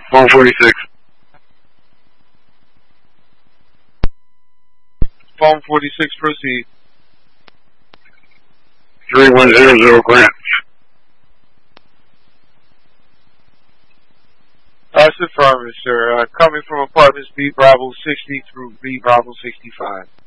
Phone 46. Phone 46, proceed. 3100 Grant. That's affirmative, sir. Coming from apartments B Bravo 60 through B Bravo 65.